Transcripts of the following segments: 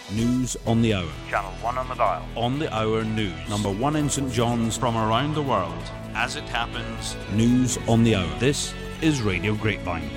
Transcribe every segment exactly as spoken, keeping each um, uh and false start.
News on the hour. Channel one on the dial. On the hour news. Number one in St John's. From around the world. As it happens. News on the hour. This is Radio Grapevine.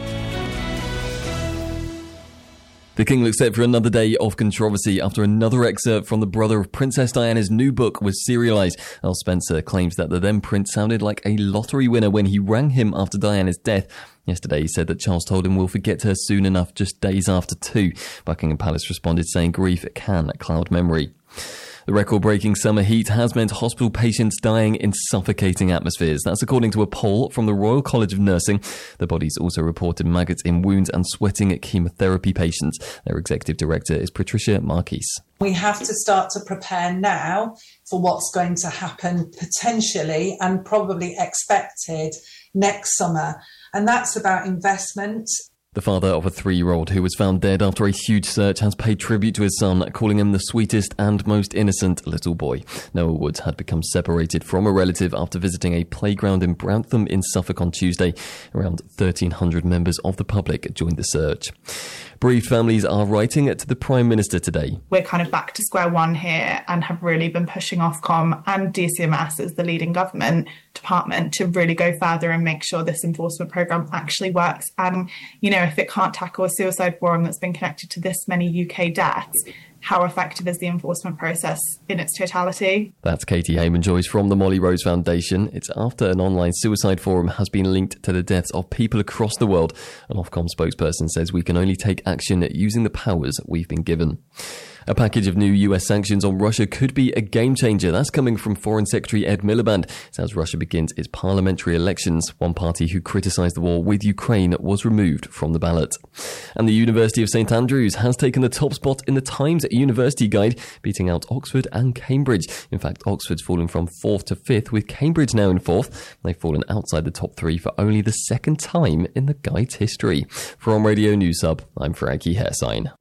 The King looks set for another day of controversy after another excerpt from the brother of Princess Diana's new book was serialised. Al Spencer claims that the then prince sounded like a lottery winner when he rang him after Diana's death. Yesterday he said that Charles told him we'll forget her soon enough, just days after two. Buckingham Palace responded saying grief can cloud memory. The record-breaking summer heat has meant hospital patients dying in suffocating atmospheres. That's according to a poll from the Royal College of Nursing. The bodies also reported maggots in wounds and sweating chemotherapy patients. Their executive director is Patricia Marquis. We have to start to prepare now for what's going to happen potentially and probably expected next summer. And that's about investment. The father of a three-year-old who was found dead after a huge search has paid tribute to his son, calling him the sweetest and most innocent little boy. Noah Woods had become separated from a relative after visiting a playground in Brantham in Suffolk on Tuesday. Around thirteen hundred members of the public joined the search. Bereaved families are writing to the Prime Minister today. We're kind of back to square one here and have really been pushing Ofcom and D C M S as the leading government department to really go further and make sure this enforcement programme actually works. And, you know, if it can't tackle a suicide forum that's been connected to this many U K deaths, how effective is the enforcement process in its totality? That's Katie Hayman-Joyce from the Molly Rose Foundation. It's after an online suicide forum has been linked to the deaths of people across the world. An Ofcom spokesperson says we can only take action using the powers we've been given. A package of new U S sanctions on Russia could be a game changer. That's coming from Foreign Secretary Ed Miliband. It's as Russia begins its parliamentary elections. One party who criticised the war with Ukraine was removed from the ballot. And the University of St Andrews has taken the top spot in the Times University Guide, beating out Oxford and Cambridge. In fact, Oxford's fallen from fourth to fifth, with Cambridge now in fourth. They've fallen outside the top three for only the second time in the Guide's history. From Radio News Hub, I'm Frankie Hairsign.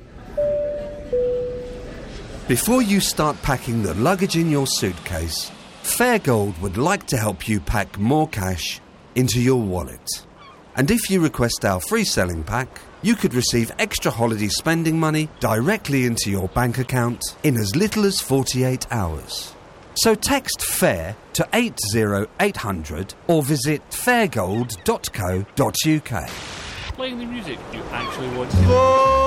Before you start packing the luggage in your suitcase, Fairgold would like to help you pack more cash into your wallet. And if you request our free selling pack, you could receive extra holiday spending money directly into your bank account in as little as forty-eight hours. So text FAIR to eight zero eight hundred or visit fairgold dot co dot uk. Playing the music you actually want to.